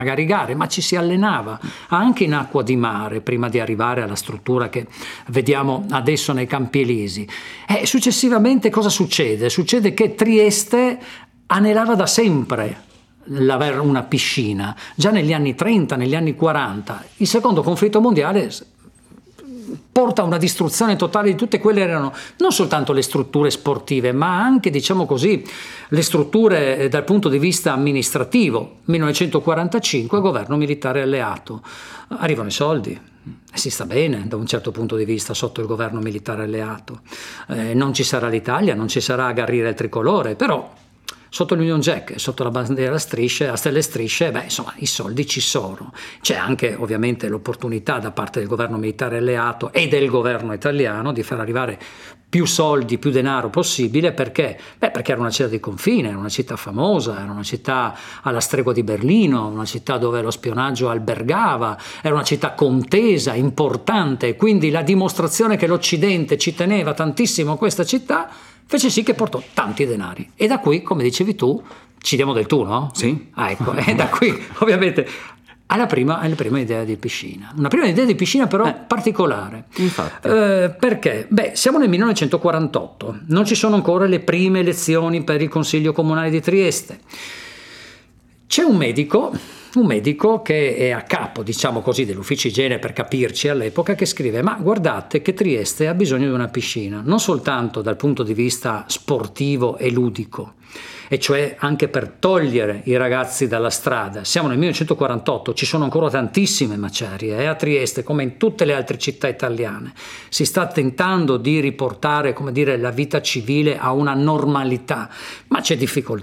magari gare, ma ci si allenava anche in acqua di mare prima di arrivare alla struttura che vediamo adesso nei Campi Elisi. E successivamente cosa succede? Succede che Trieste anelava da sempre l'avere una piscina, già negli anni 30, negli anni 40. Il secondo conflitto mondiale porta a una distruzione totale di tutte quelle erano non soltanto le strutture sportive, ma anche, diciamo così, le strutture dal punto di vista amministrativo. 1945, governo militare alleato. Arrivano i soldi. Si sta bene da un certo punto di vista sotto il governo militare alleato. Non ci sarà l'Italia, non ci sarà a garrire il tricolore, però sotto l'Union Jack, sotto la bandiera a stelle e strisce, insomma, i soldi ci sono. C'è anche ovviamente l'opportunità da parte del governo militare alleato e del governo italiano di far arrivare più soldi, più denaro possibile, perché era una città di confine, era una città famosa, era una città alla stregua di Berlino, una città dove lo spionaggio albergava, era una città contesa, importante, quindi la dimostrazione che l'Occidente ci teneva tantissimo a questa città fece sì che portò tanti denari. E da qui, come dicevi tu, ci diamo del tu, no? Sì. Ecco, e da qui ovviamente alla prima idea di piscina. Una prima idea di piscina però particolare. Infatti. Perché? Siamo nel 1948, non ci sono ancora le prime elezioni per il Consiglio Comunale di Trieste. C'è un medico che è a capo, diciamo così, dell'ufficio igiene, per capirci, all'epoca, che scrive: ma guardate che Trieste ha bisogno di una piscina, non soltanto dal punto di vista sportivo e ludico, e cioè anche per togliere i ragazzi dalla strada. Siamo nel 1948, ci sono ancora tantissime macerie, a Trieste come in tutte le altre città italiane. Si sta tentando di riportare, come dire, la vita civile a una normalità, ma c'è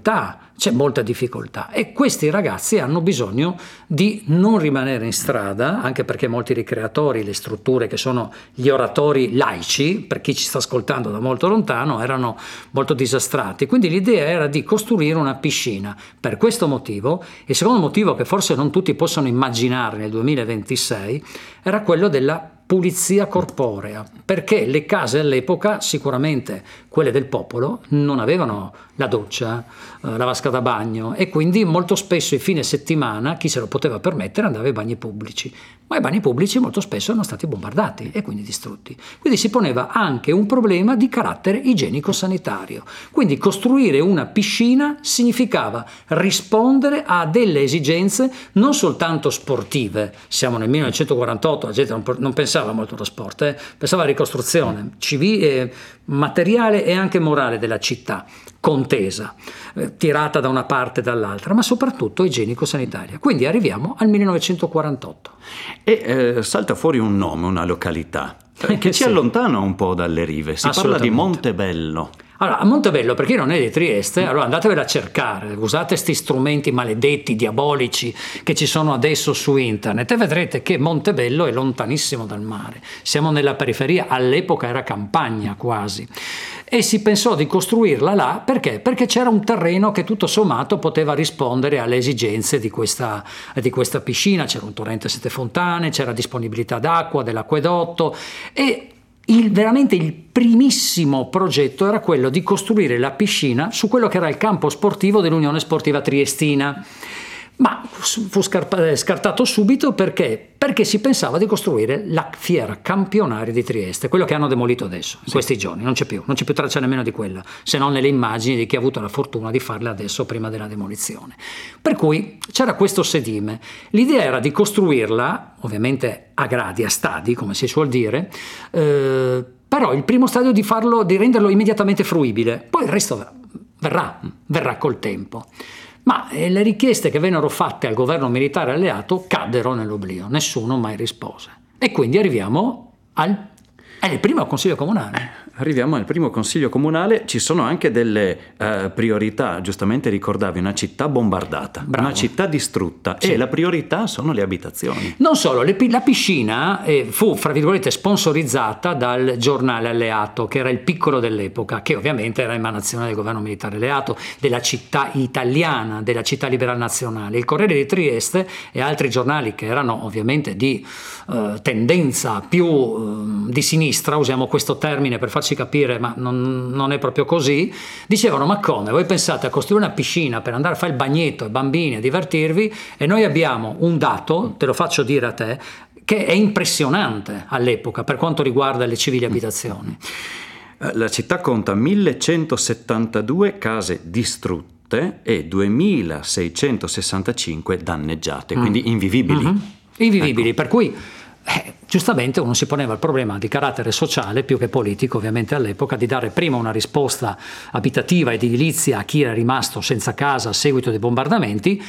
molta difficoltà, e questi ragazzi hanno bisogno di non rimanere in strada, anche perché molti ricreatori, le strutture che sono gli oratori laici, per chi ci sta ascoltando da molto lontano, erano molto disastrati. Quindi l'idea era di costruire una piscina. Per questo motivo, il secondo motivo che forse non tutti possono immaginare nel 2026, era quello della pulizia corporea, perché le case all'epoca, sicuramente quelle del popolo, non avevano la doccia, la vasca da bagno, e quindi molto spesso il fine settimana chi se lo poteva permettere andava ai bagni pubblici, ma i bagni pubblici molto spesso erano stati bombardati e quindi distrutti. Quindi si poneva anche un problema di carattere igienico-sanitario. Quindi costruire una piscina significava rispondere a delle esigenze non soltanto sportive. Siamo nel 1948, la gente non pensava molto allo sport, pensava alla ricostruzione materiale e anche morale della città contesa, tirata da una parte e dall'altra, ma soprattutto igienico-sanitaria. Quindi arriviamo al 1948. E salta fuori un nome, una località, che ci allontana un po' dalle rive. Si parla di Montebello. Allora, a Montebello, per chi non è di Trieste, allora andatevela a cercare, usate questi strumenti maledetti, diabolici che ci sono adesso su internet, e vedrete che Montebello è lontanissimo dal mare. Siamo nella periferia, all'epoca era campagna quasi. E si pensò di costruirla là perché? Perché c'era un terreno che tutto sommato poteva rispondere alle esigenze di questa piscina. C'era un torrente a 7 fontane, c'era disponibilità d'acqua, dell'acquedotto, e veramente il primissimo progetto era quello di costruire la piscina su quello che era il campo sportivo dell'Unione Sportiva Triestina. Ma fu scartato subito perché si pensava di costruire la fiera campionaria di Trieste, quello che hanno demolito adesso, in questi giorni. Non c'è più traccia nemmeno di quella, se non nelle immagini di chi ha avuto la fortuna di farle adesso prima della demolizione. Per cui c'era questo sedime. L'idea era di costruirla, ovviamente a gradi, a stadi, come si suol dire, però il primo stadio di renderlo immediatamente fruibile, poi il resto verrà col tempo. Ma le richieste che vennero fatte al governo militare alleato caddero nell'oblio, nessuno mai rispose. E quindi arriviamo al primo consiglio comunale. Arriviamo al primo consiglio comunale, ci sono anche delle priorità, giustamente ricordavi, una città bombardata, una città distrutta, sì. E la priorità sono le abitazioni. Non solo, la piscina fu, fra virgolette, sponsorizzata dal giornale alleato, che era il Piccolo dell'epoca, che ovviamente era emanazione del governo militare alleato, della città italiana, della città liberal nazionale. Il Corriere di Trieste e altri giornali che erano ovviamente di tendenza più di sinistra, usiamo questo termine per farci farci capire ma non è proprio così, dicevano: ma come, voi pensate a costruire una piscina per andare a fare il bagnetto ai bambini, a divertirvi, e noi abbiamo un dato, te lo faccio dire a te, che è impressionante all'epoca per quanto riguarda le civili abitazioni. La città conta 1172 case distrutte e 2665 danneggiate, quindi invivibili. Invivibili, ecco. Per cui giustamente uno si poneva il problema di carattere sociale più che politico, ovviamente all'epoca, di dare prima una risposta abitativa ed edilizia a chi era rimasto senza casa a seguito dei bombardamenti,